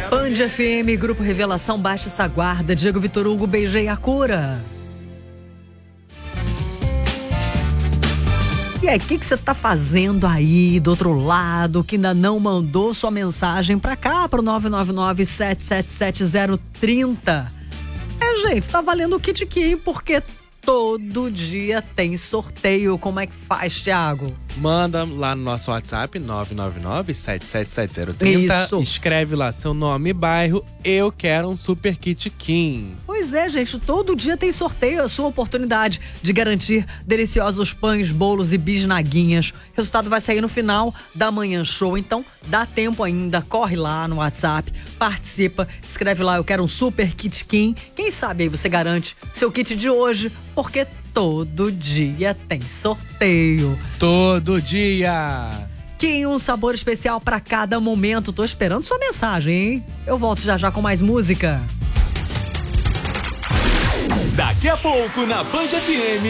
Band FM, Grupo Revelação, baixa essa guarda. Diego Vitor Hugo, beijei a cura. E aí, o que você tá fazendo aí do outro lado, que ainda não mandou sua mensagem pra cá, pro 999-777-030? Gente, tá valendo o Kit Kim, porque todo dia tem sorteio. Como é que faz, Thiago? Manda lá no nosso WhatsApp, 999-777-030. Isso. Escreve lá seu nome e bairro. Eu quero um Super Kit Kim. Pois é, gente, todo dia tem sorteio. A sua oportunidade de garantir deliciosos pães, bolos e bisnaguinhas. O resultado vai sair no final da Manhã Show. Então, dá tempo ainda. Corre lá no WhatsApp, participa, escreve lá, eu quero um Super Kit Kim. Quem sabe aí você garante seu kit de hoje, porque todo dia tem sorteio. Todo dia! Kim, um sabor especial pra cada momento. Tô esperando sua mensagem, hein? Eu volto já já com mais música. Daqui a pouco na Band FM.